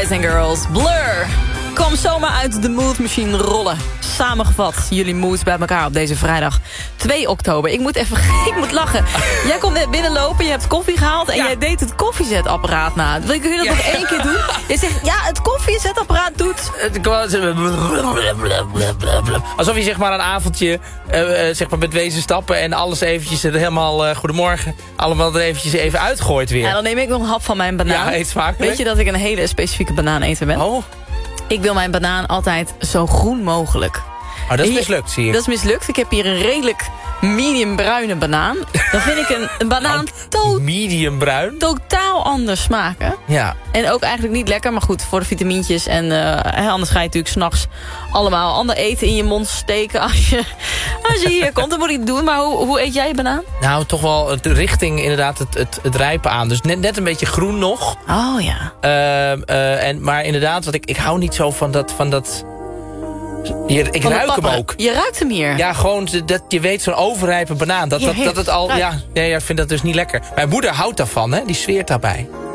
Boys and Girls. Blur. Kom zomaar uit de Mood Machine rollen. Samengevat, jullie moods bij elkaar op deze vrijdag 2 oktober. Ik moet lachen. Jij komt net binnenlopen, je hebt koffie gehaald... en jij deed het koffiezetapparaat na. Kun je dat nog 1 keer doen? Je zegt, ja, het koffiezetapparaat doet... Alsof je zeg maar een avondje zeg maar met wezen stappen... en alles eventjes helemaal goedemorgen... allemaal er eventjes even uitgooit weer. Ja, dan neem ik nog een hap van mijn banaan. Ja, eet smakelijk. Weet je dat ik een hele specifieke banaaneter ben? Oh. Ik wil mijn banaan altijd zo groen mogelijk. Oh, dat is mislukt, zie je. Dat is mislukt. Ik heb hier een redelijk medium bruine banaan. Dan vind ik een banaan medium bruin? totaal anders smaken. Ja. En ook eigenlijk niet lekker, maar goed, voor de vitamintjes. En anders ga je natuurlijk 's nachts allemaal ander eten in je mond steken als je hier komt. Dan moet ik het doen. Maar hoe eet jij je banaan? Nou, toch wel richting inderdaad het rijpen aan. Dus net een beetje groen nog. Oh ja. Maar inderdaad, want ik hou niet zo van dat hier, ik ruik hem ook. Je ruikt hem hier? Ja, gewoon dat je weet, zo'n overrijpe banaan. Dat het al. Ja, ik vind dat dus niet lekker. Mijn moeder houdt daarvan, hè? Die zweert daarbij.